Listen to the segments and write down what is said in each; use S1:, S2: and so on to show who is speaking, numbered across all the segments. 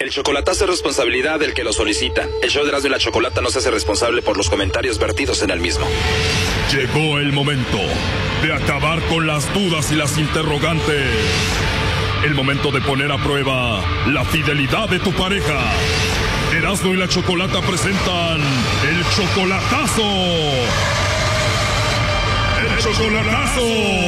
S1: El chocolatazo es responsabilidad del que lo solicita. El show de Erasmo y la Chocolata no se hace responsable por los comentarios vertidos en el mismo.
S2: Llegó el momento de acabar con las dudas y las interrogantes. El momento de poner a prueba la fidelidad de tu pareja. Erasmo y la Chocolata presentan el chocolatazo. ¡El chocolatazo!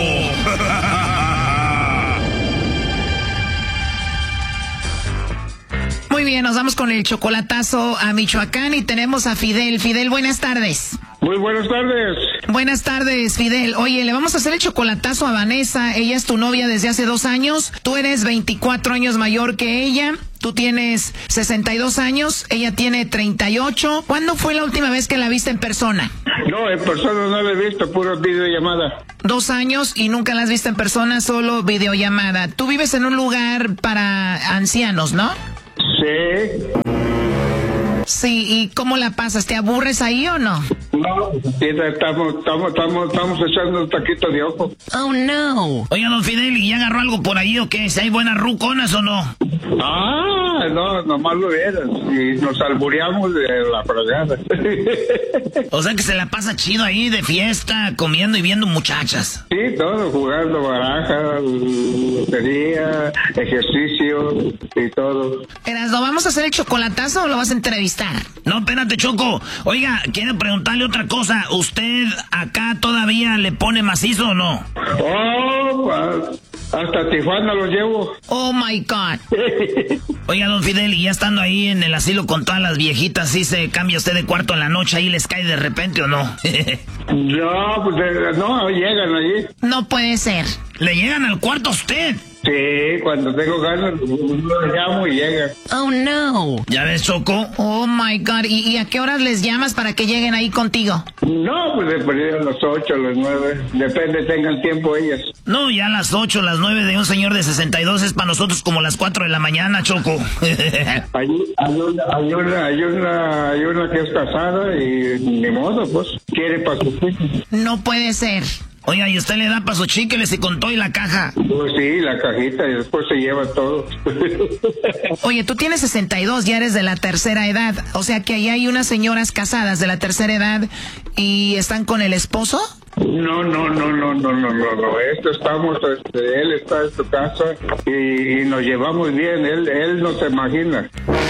S3: Muy bien, nos vamos con el chocolatazo a Michoacán y tenemos a Fidel. Fidel, buenas tardes.
S4: Muy buenas tardes.
S3: Buenas tardes, Fidel. Oye, le vamos a hacer el chocolatazo a Vanessa. Ella es tu novia desde hace 2 años. Tú eres 24 años mayor que ella. Tú tienes 62 años. Ella tiene 38. ¿Cuándo fue la última vez que la viste en persona?
S4: No, en persona no la he visto, puro videollamada.
S3: 2 años y nunca la has visto en persona, solo videollamada. Tú vives en un lugar para ancianos, ¿no?
S4: Sí.
S3: Sí, ¿y cómo la pasas? ¿Te aburres ahí o no?
S4: No, estamos echando un taquito de ojo.
S3: Oh, no.
S5: Oiga, don Fidel, ¿y ya agarró algo por ahí o qué? ¿Si hay buenas ruconas o no?
S4: Ah, no, nomás lo vieras. Y nos albureamos de la fregada.
S5: O sea que se la pasa chido ahí de fiesta, comiendo y viendo muchachas.
S4: Sí, todo, jugando baraja, lotería, ejercicio y todo.
S3: Erasmo, ¿vamos a hacer el chocolatazo o lo vas a entrevistar?
S5: No, espérate, Choco. Oiga, quiero preguntarle otra cosa. ¿Usted acá todavía le pone macizo o no?
S4: Oh, hasta Tijuana lo llevo.
S3: Oh, my God.
S5: Oiga, don Fidel, y ya estando ahí en el asilo con todas las viejitas, ¿sí se cambia usted de cuarto en la noche? ¿Ahí les cae de repente o no?
S4: No, pues no, llegan allí.
S3: No puede ser.
S5: ¿Le llegan al cuarto a usted?
S4: Sí, cuando tengo ganas, lo llamo y llega.
S3: Oh, no.
S5: ¿Ya ves, Choco?
S3: Oh, my God. ¿Y a qué horas les llamas para que lleguen ahí contigo?
S4: No, pues después a las 8, a las 9. Depende, tengan tiempo ellas.
S5: No, ya a las 8, las 9 de un señor de 62 es para nosotros como las 4 de la mañana, Choco.
S4: Hay una que es casada y ni modo, pues, quiere para sus hijos.
S3: No puede ser.
S5: Oiga, ¿y usted le da para sus chíqueles y con todo y la caja?
S4: Pues sí, la cajita y después se lleva todo.
S3: Oye, tú tienes 62, ya eres de la tercera edad. O sea que ahí hay unas señoras casadas de la tercera edad y están con el esposo.
S4: No. Él está en su casa y nos llevamos bien. Él no se imagina.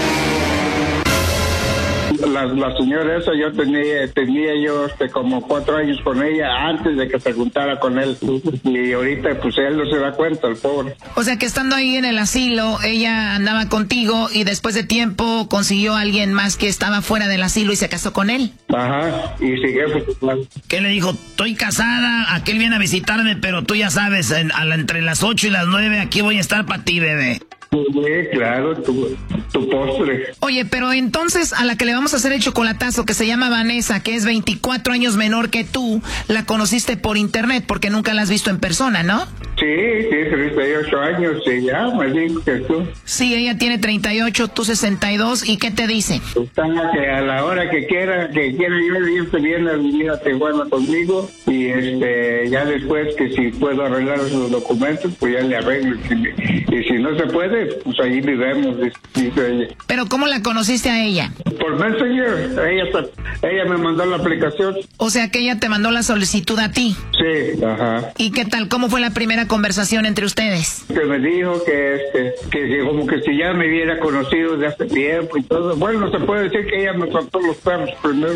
S4: La señora esa, yo tenía yo como 4 años con ella antes de que se juntara con él. Y ahorita pues él no se da cuenta, el pobre.
S3: O sea que estando ahí en el asilo, ella andaba contigo y después de tiempo consiguió a alguien más que estaba fuera del asilo y se casó con él.
S4: Ajá, y sigue pues,
S5: ¿qué le dijo? Estoy casada, aquel viene a visitarme, pero tú ya sabes, entre las 8 y las 9 aquí voy a estar para ti, bebé.
S4: Sí, claro, tu postre.
S3: Oye, pero entonces a la que le vamos a hacer el chocolatazo, que se llama Vanessa, que es 24 años menor que tú, la conociste por internet porque nunca la has visto en persona, ¿no?
S4: Sí, 38 años, sí, ya, me dijo que tú.
S3: Sí, ella tiene 38, tú 62, ¿y qué te dice?
S4: Está que a la hora que quiera yo se viene a vivir a Tijuana conmigo y ya después que si puedo arreglar los documentos, pues ya le arreglo. Y si no se puede, pues ahí vivemos, dice ella.
S3: ¿Pero cómo la conociste a ella?
S4: Por Messenger, ella me mandó la aplicación.
S3: O sea que ella te mandó la solicitud a ti.
S4: Sí, ajá.
S3: ¿Y qué tal? ¿Cómo fue la primera conversación entre ustedes?
S4: Que me dijo que como que si ya me hubiera conocido de hace tiempo y todo. Bueno, se puede decir que ella me contó los perros primero.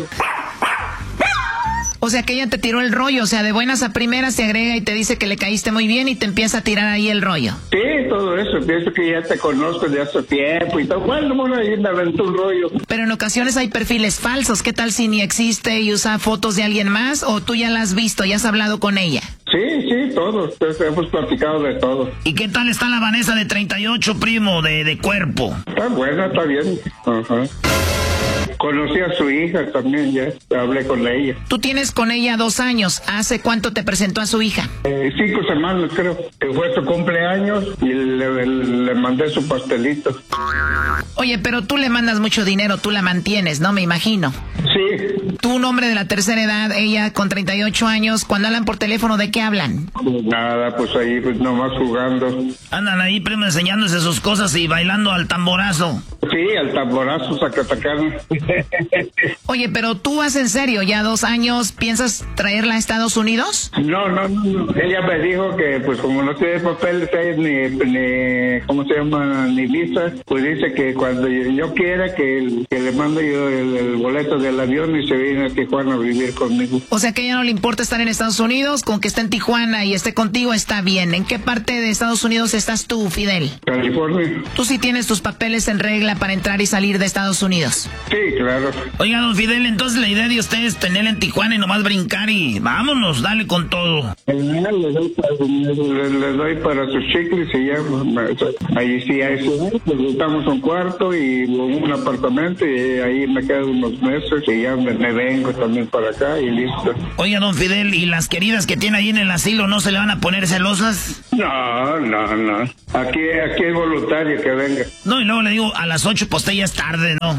S3: O sea que ella te tiró el rollo, o sea, de buenas a primeras se agrega y te dice que le caíste muy bien y te empieza a tirar ahí el rollo.
S4: Sí, todo eso, pienso que ya te conozco de hace tiempo y todo. Bueno, ahí me aventó un rollo.
S3: Pero en ocasiones hay perfiles falsos, ¿qué tal si ni existe y usa fotos de alguien más o tú ya la has visto, ya has hablado con ella?
S4: Sí, todos, hemos platicado de todo.
S5: ¿Y qué tal está la Vanessa de 38, primo, de cuerpo?
S4: Está buena, está bien. Ajá. Conocí a su hija también, ya hablé con ella.
S3: Tú tienes con ella 2 años. ¿Hace cuánto te presentó a su hija?
S4: 5 semanas creo. Que fue su cumpleaños y le mandé su pastelito.
S3: Oye, pero tú le mandas mucho dinero, tú la mantienes, ¿no? Me imagino.
S4: Sí.
S3: Tú, un hombre de la tercera edad, ella con 38 años, cuando hablan por teléfono, ¿de qué hablan?
S4: Nada, pues ahí pues nomás jugando.
S5: Andan ahí, primo, enseñándose sus cosas y bailando al tamborazo.
S4: Sí, al tamborazo Zacatacán.
S3: Oye, pero tú vas en serio, ya 2 años, ¿piensas traerla a Estados Unidos?
S4: No. Ella me dijo que, pues, como no tiene papeles ni ¿cómo se llama? Ni visa, pues dice que cuando yo quiera que le mando yo el boleto del avión y se viene a Tijuana a vivir conmigo.
S3: O sea que a ella no le importa estar en Estados Unidos, con que esté en Tijuana y esté contigo está bien. ¿En qué parte de Estados Unidos estás tú, Fidel?
S4: California.
S3: Tú sí tienes tus papeles en regla para entrar y salir de Estados Unidos.
S4: Sí, claro.
S5: Oiga, don Fidel, entonces la idea de usted es tenerla en Tijuana y nomás brincar y vámonos, dale con todo.
S4: Le doy para sus chicles y ya, ahí sí, pues buscamos un cuarto y un apartamento y ahí me quedo unos meses y ya me vengo también para acá y listo.
S5: Oiga, don Fidel, ¿y las queridas que tiene ahí en el asilo no se le van a poner celosas?
S4: No. Aquí es voluntario que venga.
S5: No, y luego le digo, a las 8 pues ya es tarde, ¿no?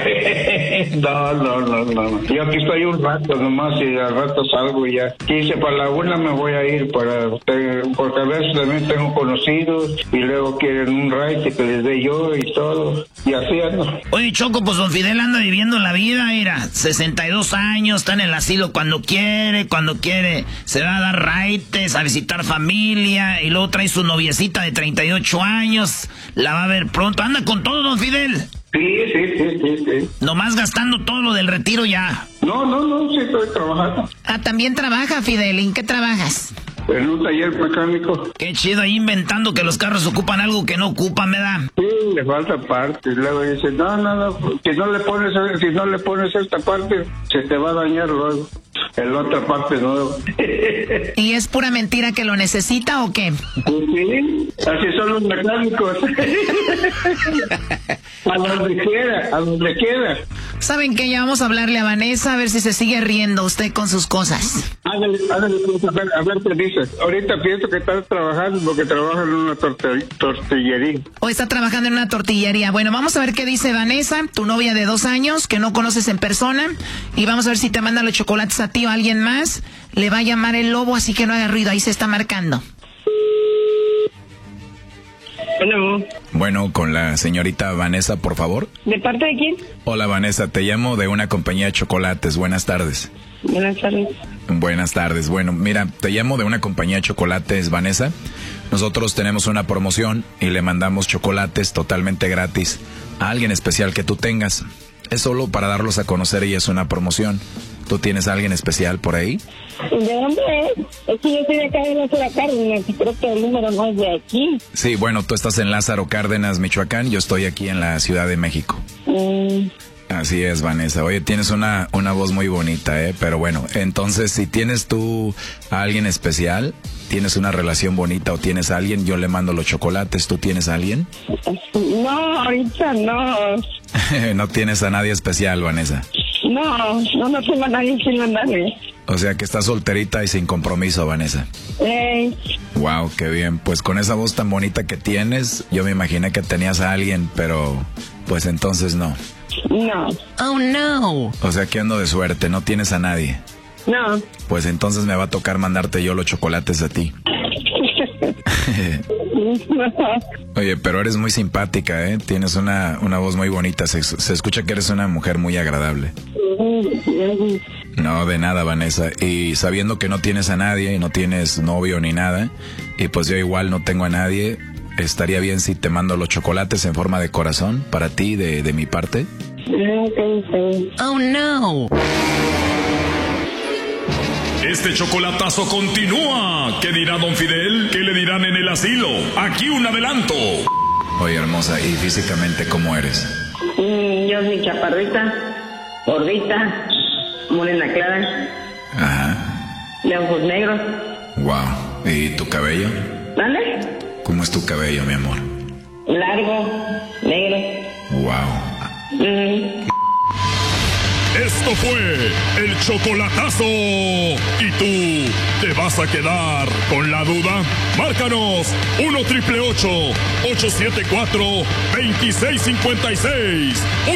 S4: No. Yo aquí estoy un rato nomás y al rato salgo y ya. 15 para la 1 me voy a ir porque a veces también tengo conocidos y luego quieren un ride que les dé yo y todo. Y así ando.
S5: Oye, Choco, pues don Fidel anda viviendo la vida, mira, 62 años, está en el asilo cuando quiere, se va a dar raites, a visitar familia, y luego trae su noviecita de 38 años, la va a ver pronto, anda con todo, don Fidel.
S4: Sí.
S5: Nomás gastando todo lo del retiro ya.
S4: No, sí estoy trabajando.
S3: Ah, también trabaja, Fidel. ¿En qué trabajas?
S4: En un taller mecánico.
S5: Qué chido, ahí inventando que los carros ocupan algo que no ocupan, ¿verdad?
S4: Sí, le falta parte. Luego dice, no, si no le pones esta parte, se te va a dañar luego. En la otra parte no.
S3: ¿Y es pura mentira que lo necesita o qué?
S4: Pues sí, así son los mecánicos. A donde quiera.
S3: ¿Saben qué? Ya vamos a hablarle a Vanessa a ver si se sigue riendo usted con sus cosas.
S4: Ándale, pues, a ver qué dices. Ahorita pienso que estás trabajando porque trabaja en una tortillería.
S3: O está trabajando en una tortillería. Bueno, vamos a ver qué dice Vanessa, tu novia de 2 años, que no conoces en persona. Y vamos a ver si te manda los chocolates a ti o a alguien más. Le va a llamar el lobo, así que no haga ruido. Ahí se está marcando.
S4: Hello.
S6: Bueno, con la señorita Vanessa, por favor.
S7: ¿De parte de quién?
S6: Hola, Vanessa, te llamo de una compañía de chocolates. Buenas tardes.
S7: Buenas tardes.
S6: Buenas tardes. Bueno, mira, te llamo de una compañía de chocolates, Vanessa. Nosotros tenemos una promoción y le mandamos chocolates totalmente gratis a alguien especial que tú tengas. Es solo para darlos a conocer y es una promoción. ¿Tú tienes a alguien especial por ahí?
S7: ¿De dónde es? Es que yo estoy de acá de Lázaro Cárdenas y creo que el número no es de aquí.
S6: Sí, bueno, tú estás en Lázaro Cárdenas, Michoacán. Yo estoy aquí en la Ciudad de México. Así es, Vanessa. Oye, tienes una voz muy bonita, pero bueno, entonces si tienes tú a alguien especial, tienes una relación bonita o tienes a alguien, yo le mando los chocolates. ¿Tú tienes a alguien?
S7: No, ahorita no.
S6: No tienes a nadie especial, Vanessa.
S7: No tengo a nadie sin mandarle.
S6: O sea que estás solterita y sin compromiso, Vanessa. Wow, qué bien. Pues con esa voz tan bonita que tienes, yo me imaginé que tenías a alguien, pero pues entonces no.
S7: No.
S3: Oh, no.
S6: O sea que ando de suerte, no tienes a nadie.
S7: No.
S6: Pues entonces me va a tocar mandarte yo los chocolates a ti. Oye, pero eres muy simpática, Tienes una voz muy bonita. Se escucha que eres una mujer muy agradable. No, de nada, Vanessa. Y sabiendo que no tienes a nadie y no tienes novio ni nada, y pues yo igual no tengo a nadie, ¿estaría bien si te mando los chocolates en forma de corazón para ti, de mi parte?
S3: Oh, no.
S2: Este chocolatazo continúa. ¿Qué dirá don Fidel? ¿Qué le dirán en el asilo? Aquí un adelanto.
S6: Oye, hermosa, ¿y físicamente cómo eres?
S7: Yo soy chaparrita, gordita, morena clara.
S6: Ajá.
S7: De ojos negros.
S6: Wow. ¿Y tu cabello?
S7: ¿Vale?
S6: ¿Cómo es tu cabello, mi amor?
S7: Largo, negro.
S6: Wow.
S2: Esto fue el chocolatazo. ¿Y tú te vas a quedar con la duda? Márcanos 1-888-874-2656.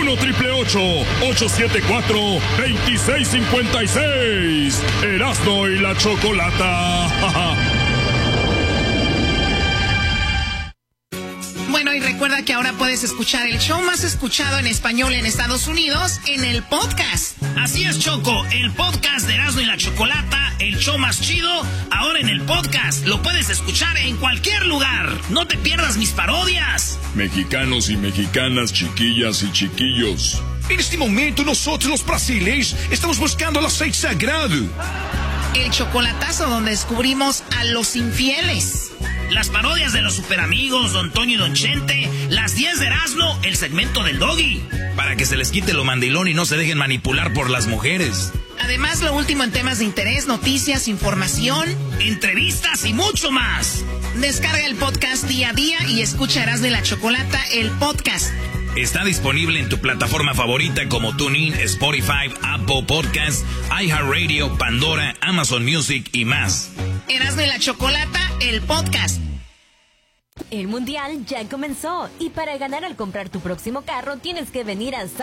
S2: 1-888-874-2656. Erasmo y la Chocolata.
S3: Bueno, Bueno, y recuerda que ahora puedes escuchar el show más escuchado en español en Estados Unidos en el podcast.
S5: Así es, Choco, el podcast de Erasmo y la Chocolata, el show más chido, ahora en el podcast. Lo puedes escuchar en cualquier lugar. No te pierdas mis parodias.
S2: Mexicanos y mexicanas, chiquillas y chiquillos.
S8: En este momento nosotros los brasileños estamos buscando el aceite sagrado.
S3: El chocolatazo donde descubrimos a los infieles.
S5: Las parodias de los superamigos, Don Toño y Don Chente, las 10 de Erasmo, el segmento del Doggy.
S6: Para que se les quite lo mandilón y no se dejen manipular por las mujeres.
S3: Además, lo último en temas de interés, noticias, información,
S5: entrevistas y mucho más.
S3: Descarga el podcast día a día y escucha Erasmo y la Chocolata, el podcast.
S6: Está disponible en tu plataforma favorita como TuneIn, Spotify, Apple Podcasts, iHeartRadio, Pandora, Amazon Music y más.
S3: Erasmo y la Chocolata, el podcast.
S9: El Mundial ya comenzó y para ganar al comprar tu próximo carro tienes que venir a